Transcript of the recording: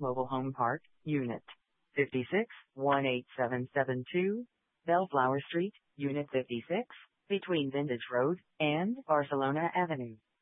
Mobile Home Park, Unit 56, 18772, Bellflower Street, Unit 56, between Vintage Road and Barcelona Avenue.